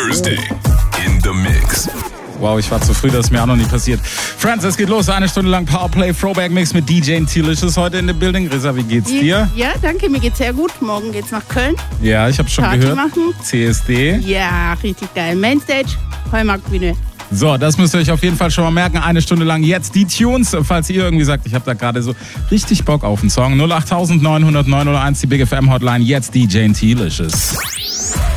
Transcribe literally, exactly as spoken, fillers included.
Thursday in the Mix. Wow, ich war zu früh, das ist mir auch noch nie passiert. Friends, es geht los. Eine Stunde lang Powerplay Throwback Mix mit D J T-Licious heute in the Building. Risa, wie geht's dir? Ja, danke, mir geht's sehr gut. Morgen geht's nach Köln. Ja, ich hab's schon Party gehört. machen. C S D. Ja, richtig geil. Mainstage, Heumarktbühne. So, das müsst ihr euch auf jeden Fall schon mal merken. Eine Stunde lang jetzt die Tunes. Falls ihr irgendwie sagt, ich habe da gerade so richtig Bock auf einen Song. null acht neun null null neun null eins, die Big F M Hotline. Jetzt D J T-Licious.